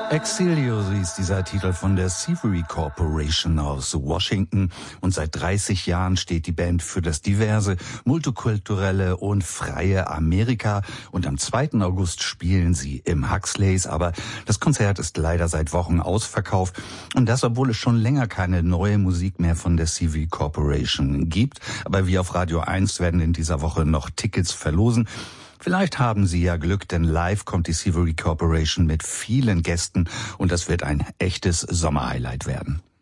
Exilio, so ist dieser Titel von der Severy Corporation aus Washington. Und seit 30 Jahren steht die Band für das diverse, multikulturelle und freie Amerika. Und am 2. August spielen sie im Huxleys. Aber das Konzert ist leider seit Wochen ausverkauft. Und das, obwohl es schon länger keine neue Musik mehr von der Severy Corporation gibt. Aber wir auf Radio 1 werden in dieser Woche noch Tickets verlosen. Vielleicht haben Sie ja Glück, denn live kommt die Severy Corporation mit vielen Gästen und das wird ein echtes Sommerhighlight werden.